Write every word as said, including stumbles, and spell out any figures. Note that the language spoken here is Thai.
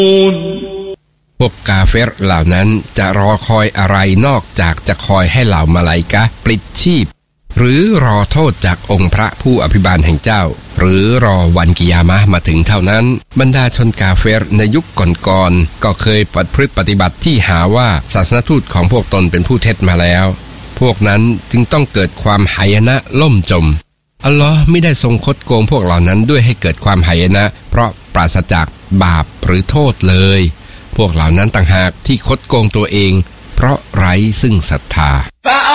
พวกกาเฟรเหล่านั้นจะรอคอยอะไรนอกจากจะคอยให้เหล่ามาลาอิกะฮ์ปลิดชีพหรือรอโทษจากองค์พระผู้อภิบาลแห่งเจ้าหรือรอวันกิยามะห์มาถึงเท่านั้นบรรดาชนกาเฟรในยุคก่อนๆก็เคยปฏิพฤติปฏิบัติที่หาว่าศาสนทูตของพวกตนเป็นผู้เท็จมาแล้วพวกนั้นจึงต้องเกิดความหายนะล่มจมอัลลอฮ์ไม่ได้ทรงคดโกงพวกเหล่านั้นด้วยให้เกิดความหายนะเพราะปราศจากบาปหรือโทษเลยพวกเหล่านั้นต่างหากที่คดโกงตัวเองเพราะไร้ซึ่งศรัทธา